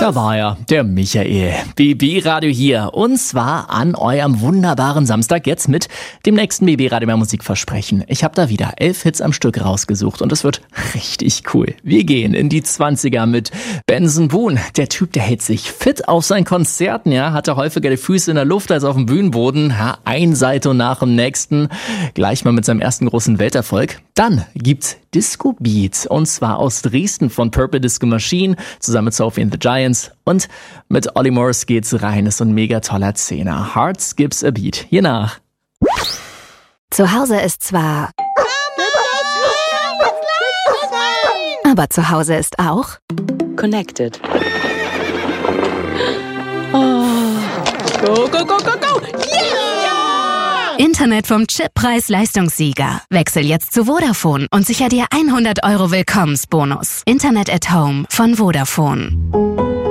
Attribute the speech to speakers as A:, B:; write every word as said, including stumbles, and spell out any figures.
A: Da war er, der Michael. B B-Radio hier. Und zwar an eurem wunderbaren Samstag jetzt mit dem nächsten B B-Radio mehr Musikversprechen. Ich habe da wieder elf Hits am Stück rausgesucht und es wird richtig cool. Wir gehen in die zwanziger mit Benson Boone. Der Typ, der hält sich fit auf seinen Konzerten, ja, hatte häufiger die Füße in der Luft als auf dem Bühnenboden. Ja, ein Salto nach dem nächsten. Gleich mal mit seinem ersten großen Welterfolg. Dann gibt's Disco Beat und zwar aus Dresden von Purple Disco Machine zusammen mit Sophie and the Giants und mit Olly Morris geht's rein, ist so ein mega toller Zehner. Hearts Gives a Beat. Hier nach.
B: Zu Hause ist zwar... Aber zu Hause ist auch...
C: Connected. Oh. Go, go, go, go, go! Yeah!
B: Internet vom Chip Preis-Leistungssieger. Wechsel jetzt zu Vodafone und sicher dir hundert Euro Willkommensbonus. Internet at Home von Vodafone.